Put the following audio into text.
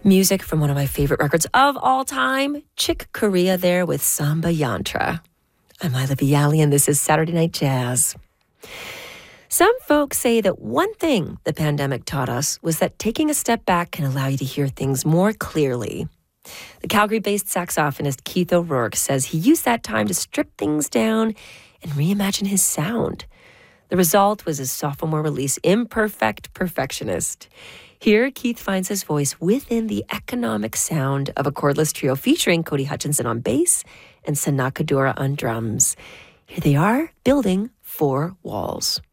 Music from one of my favorite records of all time, Chick Corea there with Samba Yantra. I'm Lila Viali, and this is Saturday Night Jazz. Some folks say that one thing the pandemic taught us was that taking a step back can allow you to hear things more clearly. The Calgary-based saxophonist Keith O'Rourke says he used that time to strip things down and reimagine his sound. The result was his sophomore release, Imperfect Perfectionist. Here, Keith finds his voice within the economic sound of a cordless trio featuring Cody Hutchinson on bass and Sanaa Kadura on drums. Here they are, building 4 walls.